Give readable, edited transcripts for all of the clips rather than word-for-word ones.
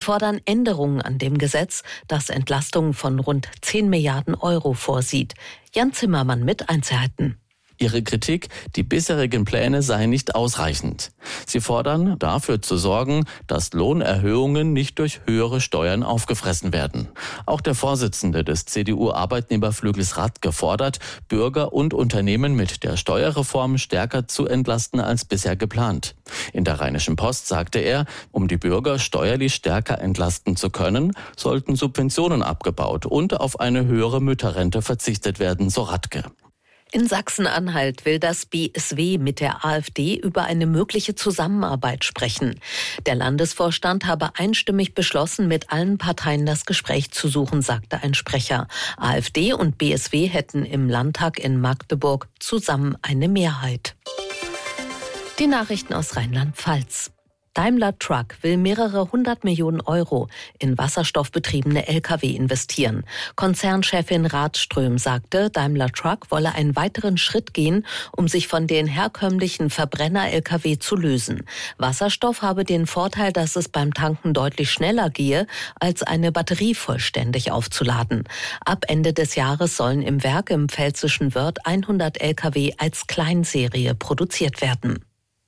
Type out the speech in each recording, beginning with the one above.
fordern Änderungen an dem Gesetz, das Entlastungen von rund 10 Milliarden Euro vorsieht. Jan Zimmermann mit Einzelheiten. Ihre Kritik, die bisherigen Pläne seien nicht ausreichend. Sie fordern, dafür zu sorgen, dass Lohnerhöhungen nicht durch höhere Steuern aufgefressen werden. Auch der Vorsitzende des CDU-Arbeitnehmerflügels Radke fordert, Bürger und Unternehmen mit der Steuerreform stärker zu entlasten als bisher geplant. In der Rheinischen Post sagte er, um die Bürger steuerlich stärker entlasten zu können, sollten Subventionen abgebaut und auf eine höhere Mütterrente verzichtet werden, so Radke. In Sachsen-Anhalt will das BSW mit der AfD über eine mögliche Zusammenarbeit sprechen. Der Landesvorstand habe einstimmig beschlossen, mit allen Parteien das Gespräch zu suchen, sagte ein Sprecher. AfD und BSW hätten im Landtag in Magdeburg zusammen eine Mehrheit. Die Nachrichten aus Rheinland-Pfalz. Daimler Truck will mehrere 100 Millionen Euro in wasserstoffbetriebene Lkw investieren. Konzernchefin Radström sagte, Daimler Truck wolle einen weiteren Schritt gehen, um sich von den herkömmlichen Verbrenner-Lkw zu lösen. Wasserstoff habe den Vorteil, dass es beim Tanken deutlich schneller gehe, als eine Batterie vollständig aufzuladen. Ab Ende des Jahres sollen im Werk im pfälzischen Wörth 100 Lkw als Kleinserie produziert werden.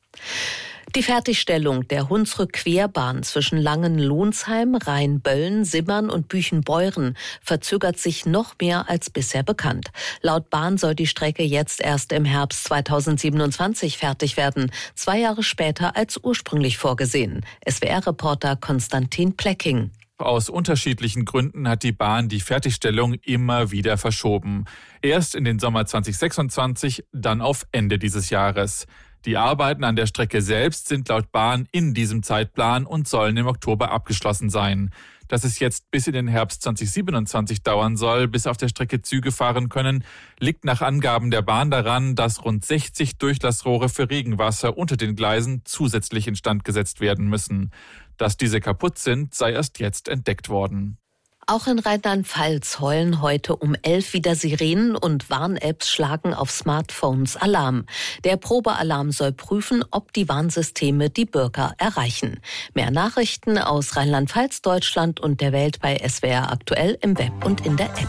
Die Fertigstellung der Hunsrück-Querbahn zwischen Langen-Lonsheim, Rheinböllen, Simmern und Büchenbeuren verzögert sich noch mehr als bisher bekannt. Laut Bahn soll die Strecke jetzt erst im Herbst 2027 fertig werden, 2 Jahre später als ursprünglich vorgesehen. SWR-Reporter Konstantin Plecking. Aus unterschiedlichen Gründen hat die Bahn die Fertigstellung immer wieder verschoben. Erst in den Sommer 2026, dann auf Ende dieses Jahres. Die Arbeiten an der Strecke selbst sind laut Bahn in diesem Zeitplan und sollen im Oktober abgeschlossen sein. Dass es jetzt bis in den Herbst 2027 dauern soll, bis auf der Strecke Züge fahren können, liegt nach Angaben der Bahn daran, dass rund 60 Durchlassrohre für Regenwasser unter den Gleisen zusätzlich instand gesetzt werden müssen. Dass diese kaputt sind, sei erst jetzt entdeckt worden. Auch in Rheinland-Pfalz heulen heute um 11 wieder Sirenen und Warn-Apps schlagen auf Smartphones Alarm. Der Probealarm soll prüfen, ob die Warnsysteme die Bürger erreichen. Mehr Nachrichten aus Rheinland-Pfalz, Deutschland und der Welt bei SWR aktuell im Web und in der App.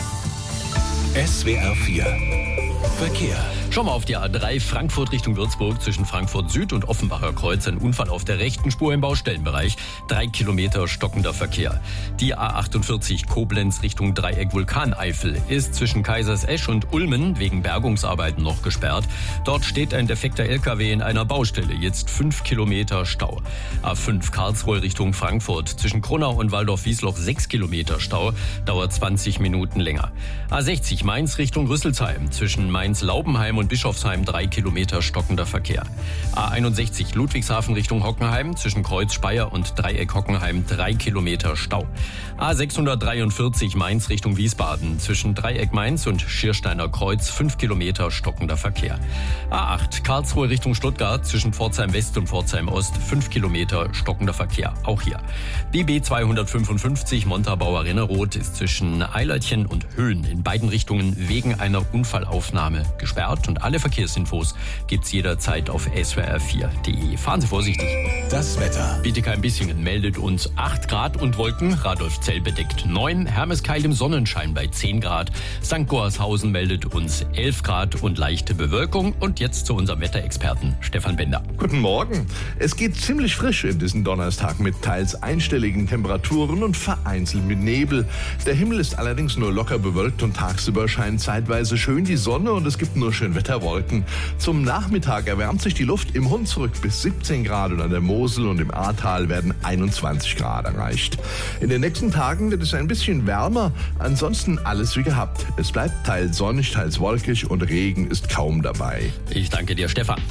SWR 4 Verkehr. Schauen wir auf die A3 Frankfurt Richtung Würzburg zwischen Frankfurt Süd und Offenbacher Kreuz. Ein Unfall auf der rechten Spur im Baustellenbereich. 3 Kilometer stockender Verkehr. Die A48 Koblenz Richtung Dreieck Vulkaneifel ist zwischen Kaisersesch und Ulmen wegen Bergungsarbeiten noch gesperrt. Dort steht ein defekter LKW in einer Baustelle. Jetzt 5 Kilometer Stau. A5 Karlsruhe Richtung Frankfurt zwischen Kronau und Waldorf-Wiesloch 6 Kilometer Stau. Dauert 20 Minuten länger. A60 Mainz Richtung Rüsselsheim zwischen Mainz-Laubenheim und Bischofsheim 3 Kilometer stockender Verkehr. A61 Ludwigshafen Richtung Hockenheim zwischen Kreuz Speyer und Dreieck Hockenheim 3 Kilometer Stau. A643 Mainz Richtung Wiesbaden zwischen Dreieck Mainz und Schiersteiner Kreuz 5 Kilometer stockender Verkehr. A8 Karlsruhe Richtung Stuttgart zwischen Pforzheim West und Pforzheim Ost 5 Kilometer stockender Verkehr. Auch hier. Die B255 Montabaur Renneroth ist zwischen Eilertchen und Höhen in beiden Richtungen wegen einer Unfallaufnahme gesperrt. Und alle Verkehrsinfos gibt's jederzeit auf swr4.de. Fahren Sie vorsichtig. Das Wetter. Bietigheim-Bissingen meldet uns 8 Grad und Wolken. Radolfzell bedeckt 9. Hermeskeil im Sonnenschein bei 10 Grad. St. Goarshausen meldet uns 11 Grad und leichte Bewölkung. Und jetzt zu unserem Wetterexperten Stefan Bender. Guten Morgen. Es geht ziemlich frisch in diesen Donnerstag mit teils einstelligen Temperaturen und vereinzelt mit Nebel. Der Himmel ist allerdings nur locker bewölkt und tagsüber scheint zeitweise schön die Sonne und es gibt nur schön Wetterwolken. Zum Nachmittag erwärmt sich die Luft im Hunsrück bis 17 Grad und an der Mosel und im Ahrtal werden 21 Grad erreicht. In den nächsten Tagen wird es ein bisschen wärmer, ansonsten alles wie gehabt. Es bleibt teils sonnig, teils wolkig und Regen ist kaum dabei. Ich danke dir, Stefan.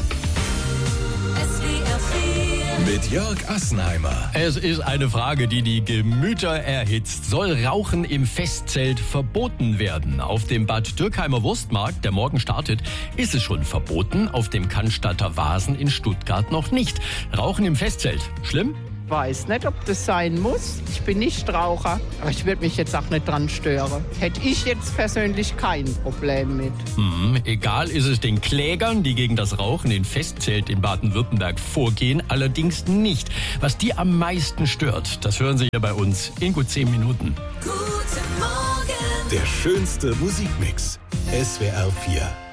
Mit Jörg Assenheimer. Es ist eine Frage, die die Gemüter erhitzt. Soll Rauchen im Festzelt verboten werden? Auf dem Bad Dürkheimer Wurstmarkt, der morgen startet, ist es schon verboten. Auf dem Cannstatter Vasen in Stuttgart noch nicht. Rauchen im Festzelt. Schlimm? weiß nicht, ob das sein muss. Ich bin nicht Raucher, aber ich würde mich jetzt auch nicht dran stören. Hätte ich jetzt persönlich kein Problem mit. Egal ist es den Klägern, die gegen das Rauchen in Festzelt in Baden-Württemberg vorgehen, allerdings nicht. Was die am meisten stört, das hören Sie hier bei uns in gut 10 Minuten. Der schönste Musikmix. SWR 4.